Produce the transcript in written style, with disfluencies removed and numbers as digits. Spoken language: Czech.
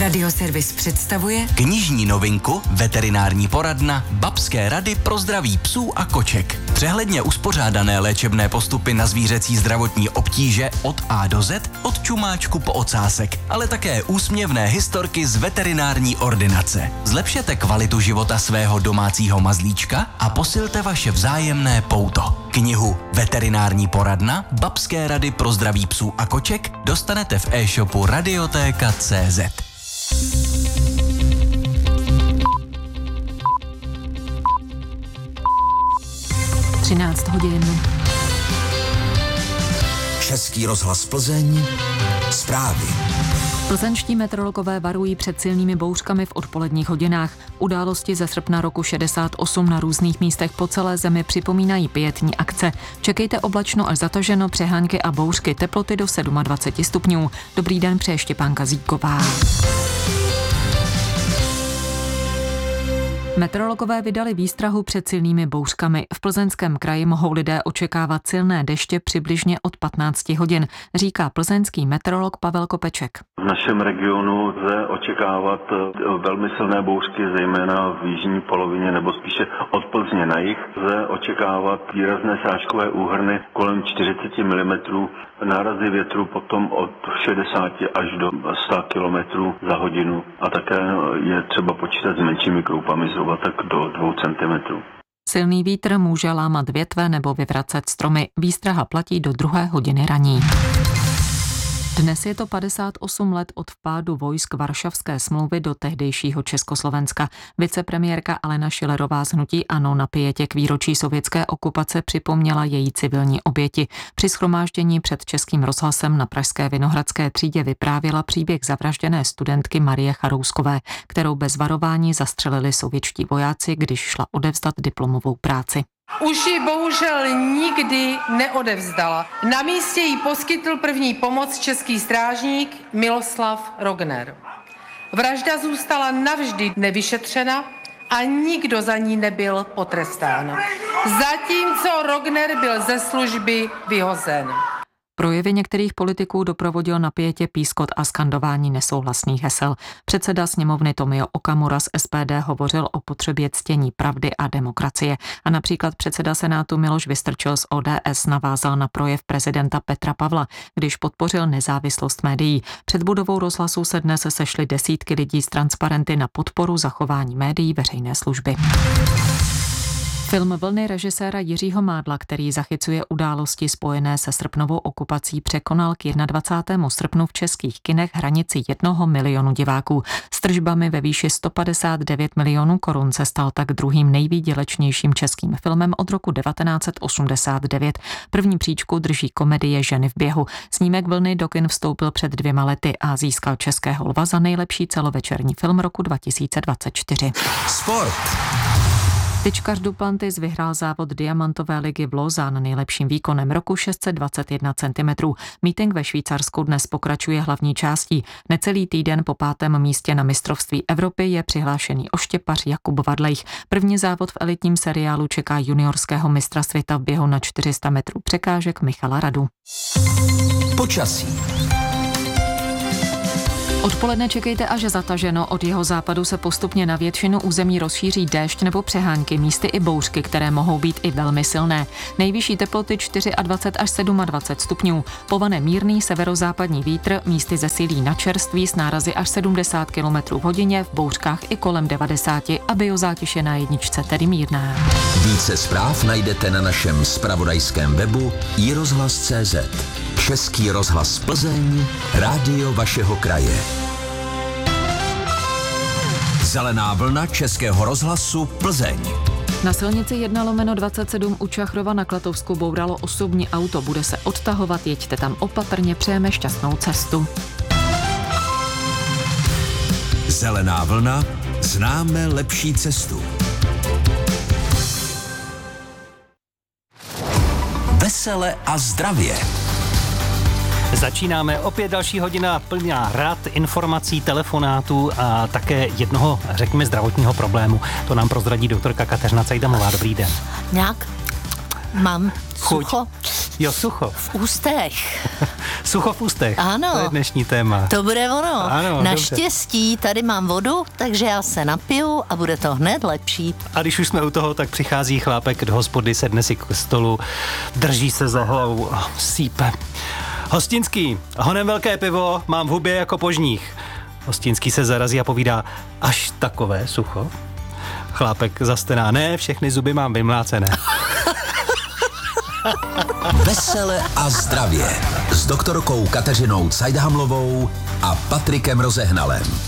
Radioservis představuje knižní novinku Veterinární poradna Babské rady pro zdraví psů a koček. Přehledně uspořádané léčebné postupy na zvířecí zdravotní obtíže od A do Z, od čumáčku po ocásek, ale také úsměvné historky z veterinární ordinace. Zlepšete kvalitu života svého domácího mazlíčka a posilte vaše vzájemné pouto. Knihu Veterinární poradna Babské rady pro zdraví psů a koček dostanete v e-shopu Radiotéka.cz. 13 hodin. Český rozhlas Plzeň. Zprávy. Plzeňští meteorologové varují před silnými bouřkami v odpoledních hodinách. Události ze srpna roku 68 na různých místech po celé zemi připomínají pietní akce. Čekejte oblačno až zataženo, přehánky a bouřky, teploty do 27 stupňů. Dobrý den, přeje Štěpánka Zíková. Meteorologové vydali výstrahu před silnými bouřkami. V Plzeňském kraji mohou lidé očekávat silné deště přibližně od 15 hodin, říká plzeňský meteorolog Pavel Kopeček. V našem regionu lze očekávat velmi silné bouřky, zejména v jižní polovině nebo spíše od Plzně na jih. Lze očekávat výrazné srážkové úhrny kolem 40 mm, nárazy větru potom od 60 až do 100 km za hodinu a také je třeba počítat s menšími kroupami, zhruba tak do 2 cm. Silný vítr může lámat větve nebo vyvracet stromy. Výstraha platí do 2. hodiny raní. Dnes je to 58 let od vpádu vojsk Varšavské smlouvy do tehdejšího Československa. Vicepremiérka Alena Schillerová z hnutí ANO na pietě k výročí sovětské okupace připomněla její civilní oběti. Při shromáždění před Českým rozhlasem na pražské Vinohradské třídě vyprávěla příběh zavražděné studentky Marie Charouskové, kterou bez varování zastřelili sovětští vojáci, když šla odevzdat diplomovou práci. Už ji bohužel nikdy neodevzdala. Na místě jí poskytl první pomoc český strážník Miloslav Rogner. Vražda zůstala navždy nevyšetřena a nikdo za ní nebyl potrestán. Zatímco Rogner byl ze služby vyhozen. Projevy některých politiků doprovodil na pietě pískot a skandování nesouhlasných hesel. Předseda sněmovny Tomio Okamura z SPD hovořil o potřebě ctění pravdy a demokracie. A například předseda Senátu Miloš Vystrčil z ODS navázal na projev prezidenta Petra Pavla, když podpořil nezávislost médií. Před budovou rozhlasu se dnes sešly desítky lidí s transparenty na podporu zachování médií veřejné služby. Film Vlny režiséra Jiřího Mádla, který zachycuje události spojené se srpnovou okupací, překonal k 21. srpnu v českých kinech hranici 1 milionu diváků. S tržbami ve výši 159 milionů korun se stal tak druhým nejvýdělečnějším českým filmem od roku 1989. První příčku drží komedie Ženy v běhu. Snímek Vlny do kin vstoupil před 2 lety a získal Českého lva za nejlepší celovečerní film roku 2024. Sport. Tyčkař Duplantis vyhrál závod Diamantové ligy v Lausanne nejlepším výkonem roku 621 cm. Mítink ve Švýcarsku dnes pokračuje hlavní částí. Necelý týden po 5. místě na mistrovství Evropy je přihlášený oštěpař Jakub Vadlejch. První závod v elitním seriálu čeká juniorského mistra světa v běhu na 400 metrů překážek Michala Radu. Počasí. Odpoledne čekejte až zataženo, od jeho západu se postupně na většinu území rozšíří déšť nebo přehánky, místy i bouřky, které mohou být i velmi silné. Nejvyšší teploty 24 až 27 stupňů. Povane mírný severozápadní vítr, místy zesílí na čerství s nárazy až 70 km v hodině, v bouřkách i kolem 90 a biozátěž je na jedničce, tedy mírná. Více zpráv najdete na našem zpravodajském webu iRozhlas.cz. Český rozhlas Plzeň, rádio vašeho kraje. Zelená vlna Českého rozhlasu Plzeň. Na silnici 1/27 u Čachrova na Klatovsku bouralo osobní auto. Bude se odtahovat, jeďte tam opatrně, přejeme šťastnou cestu. Zelená vlna, známe lepší cestu. Vesele a zdravě. Začínáme opět další hodina plná rad, informací, telefonátů a také jednoho, řekněme, zdravotního problému. To nám prozradí doktorka Kateřina Cejdamová. Dobrý den. Nějak mám Chuť. sucho. Jo, sucho. V ústech. Sucho v ústech. Ano. To je dnešní téma. To bude ono. Ano, naštěstí tady mám vodu, takže já se napiju a bude to hned lepší. A když už jsme u toho, tak přichází chlápek do hospody, sedne si k stolu, drží se za hlavu a sípe. Hostinský, honem velké pivo, mám v hubě jako požních. Hostinský se zarazí a povídá, až takové sucho? Chlápek zastená, ne, všechny zuby mám vymlácené. Vesele a zdravě s doktorkou Kateřinou Cajdhamlovou a Patrikem Rozehnalem.